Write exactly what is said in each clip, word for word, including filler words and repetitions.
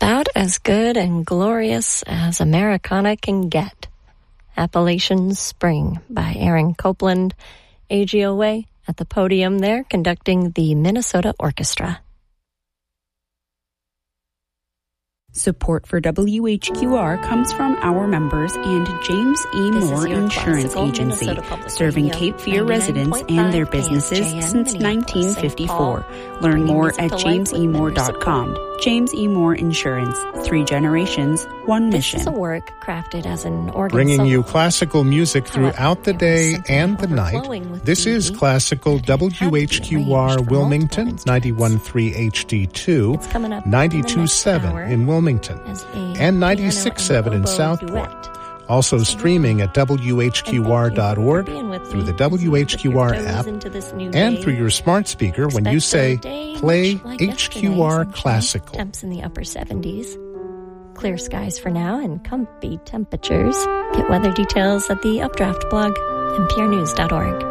About as good and glorious as Americana can get. Appalachian Spring by Aaron Copland. A G O A at the podium there conducting the Minnesota Orchestra. Support for W H Q R comes from our members and James E. Moore Insurance Agency, serving Cape Fear residents and their businesses since nineteen fifty-four. Learn more at james e moore dot com. James E. Moore Insurance. Three generations, one mission. This is a work crafted as an organ Bringing solo. you classical music throughout the day and the night. This is Classical W H Q R Wilmington, ninety-one point three H D two, ninety-two point seven in Wilmington, and ninety-six point seven in Southport. Also streaming at W H Q R dot org, through the W H Q R app, and through your smart speaker when you say, play H Q R Classical. Temps in the upper seventies. Clear skies for now and comfy temperatures. Get weather details at the Updraft blog, N P R news dot org.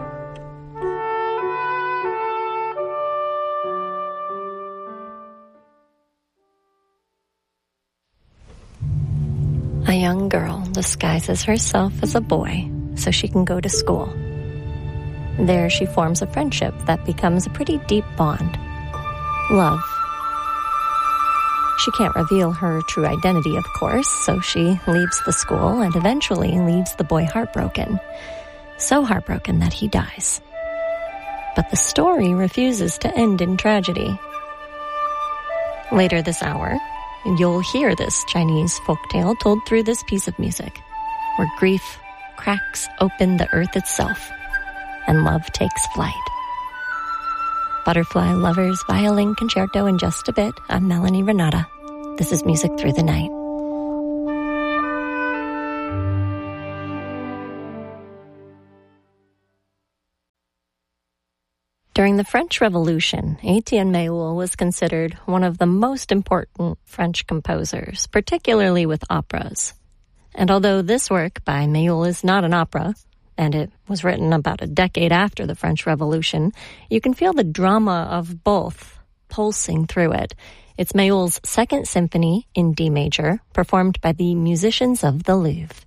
A young girl disguises herself as a boy so she can go to school. There she forms a friendship that becomes a pretty deep bond. Love. She can't reveal her true identity, of course, so she leaves the school and eventually leaves the boy heartbroken. So heartbroken that he dies. But the story refuses to end in tragedy. Later this hour, you'll hear this Chinese folktale told through this piece of music, where grief cracks open the earth itself and love takes flight. Butterfly Lovers Violin Concerto in just a bit. I'm Melanie Renata. This is Music Through the Night. During the French Revolution, Etienne Méhul was considered one of the most important French composers, particularly with operas. And although this work by Méhul is not an opera, and it was written about a decade after the French Revolution, you can feel the drama of both pulsing through it. It's Méhul's Second Symphony in D major, performed by the musicians of the Louvre.